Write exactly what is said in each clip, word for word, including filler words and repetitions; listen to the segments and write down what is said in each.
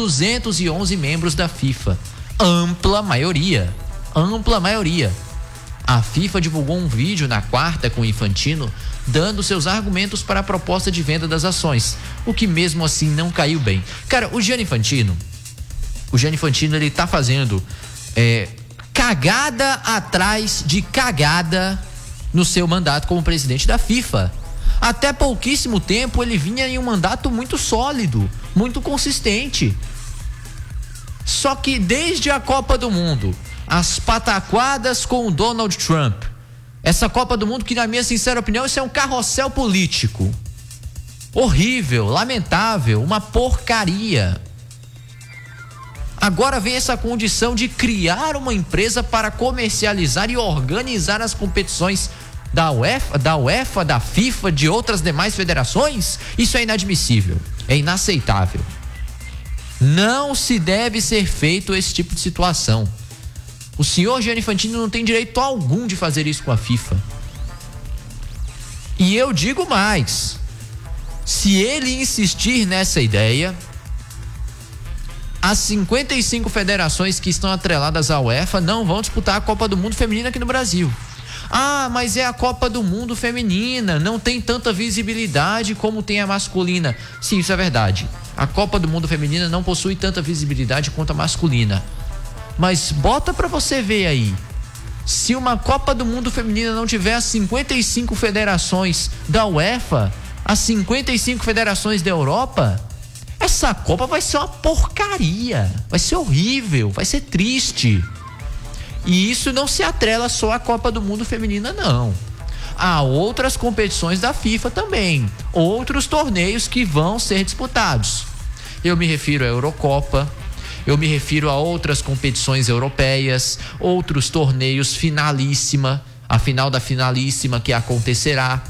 duzentos e onze membros da FIFA. Ampla maioria. Ampla maioria. A FIFA divulgou um vídeo na quarta com o Infantino, dando seus argumentos para a proposta de venda das ações, o que mesmo assim não caiu bem. Cara, o Gianni Infantino, o Gianni Infantino, ele tá fazendo é, cagada atrás de cagada no seu mandato como presidente da FIFA. Até pouquíssimo tempo ele vinha em um mandato muito sólido, muito consistente. Só que desde a Copa do Mundo, as pataquadas com o Donald Trump, essa Copa do Mundo que, na minha sincera opinião, isso é um carrossel político. Horrível, lamentável, uma porcaria. Agora vem essa condição de criar uma empresa para comercializar e organizar as competições da UEFA, da UEFA, da FIFA, de outras demais federações. Isso é inadmissível, é inaceitável. Não se deve ser feito esse tipo de situação. O senhor Gianni Infantino não tem direito algum de fazer isso com a FIFA. E eu digo mais, se ele insistir nessa ideia, as cinquenta e cinco federações que estão atreladas à UEFA não vão disputar a Copa do Mundo Feminina aqui no Brasil. Ah, mas é a Copa do Mundo Feminina, não tem tanta visibilidade como tem a masculina. Sim, isso é verdade. A Copa do Mundo Feminina não possui tanta visibilidade quanto a masculina. Mas bota pra você ver aí, se uma Copa do Mundo Feminina não tiver as cinquenta e cinco federações da UEFA, as cinquenta e cinco federações da Europa, essa Copa vai ser uma porcaria, vai ser horrível, vai ser triste. E isso não se atrela só à Copa do Mundo Feminina, não. Há outras competições da FIFA também, outros torneios que vão ser disputados. Eu me refiro à Eurocopa, eu me refiro a outras competições europeias, outros torneios finalíssima, a final da finalíssima que acontecerá.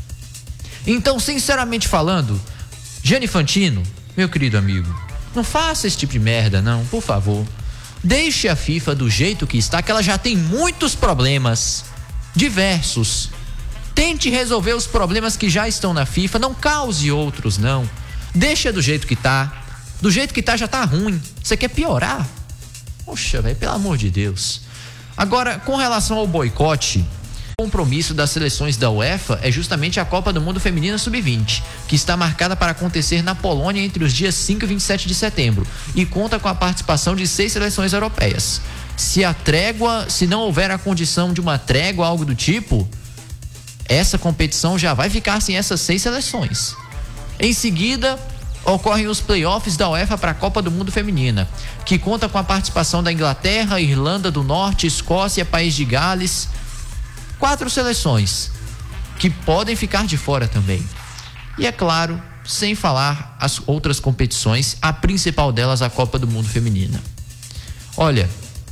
Então, sinceramente falando, Gianni Infantino, meu querido amigo, não faça esse tipo de merda, não, por favor. Deixe a FIFA do jeito que está, que ela já tem muitos problemas, diversos. Tente resolver os problemas que já estão na FIFA, não cause outros, não. Deixa do jeito que tá. Do jeito que tá já tá ruim. Você quer piorar? Poxa, velho, pelo amor de Deus. Agora, com relação ao boicote, o compromisso das seleções da UEFA é justamente a Copa do Mundo Feminina sub vinte, que está marcada para acontecer na Polônia entre os dias cinco e vinte e sete de setembro e conta com a participação de seis seleções europeias. Se a trégua, se não houver a condição de uma trégua, algo do tipo, essa competição já vai ficar sem essas seis seleções. Em seguida, ocorrem os playoffs da UEFA para a Copa do Mundo Feminina, que conta com a participação da Inglaterra, Irlanda do Norte, Escócia, País de Gales. Quatro seleções que podem ficar de fora também. E é claro, sem falar as outras competições, a principal delas a Copa do Mundo Feminina. Olha,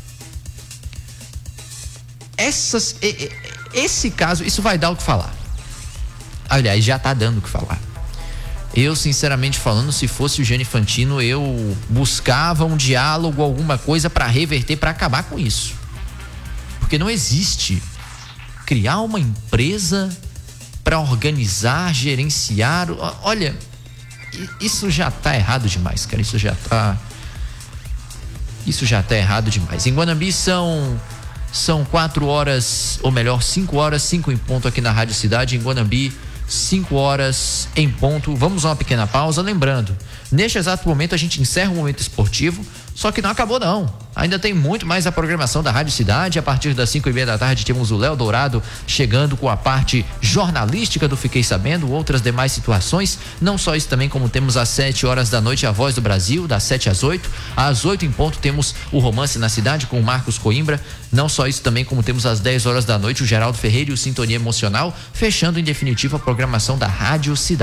essas, esse caso, isso vai dar o que falar. Aliás, já tá dando o que falar. Eu, sinceramente falando, se fosse o Gianni Infantino, eu buscava um diálogo, alguma coisa para reverter, para acabar com isso. Porque não existe criar uma empresa para organizar, gerenciar. Olha, isso já tá errado demais, cara. Isso já tá. Isso já tá errado demais. Em Guanambi são. São quatro horas, ou melhor, cinco horas, cinco em ponto aqui na Rádio Cidade. Em Guanambi, cinco horas em ponto. Vamos a uma pequena pausa. Lembrando, neste exato momento a gente encerra o momento esportivo, só que não acabou não. Ainda tem muito mais a programação da Rádio Cidade. A partir das cinco e meia da tarde temos o Léo Dourado chegando com a parte jornalística do Fiquei Sabendo, outras demais situações. Não só isso também, como temos às sete horas da noite a Voz do Brasil, das sete às oito. Às oito em ponto temos o Romance na Cidade com o Marcos Coimbra. Não só isso também, como temos às dez horas da noite o Geraldo Ferreira e o Sintonia Emocional, fechando em definitivo a programação da Rádio Cidade.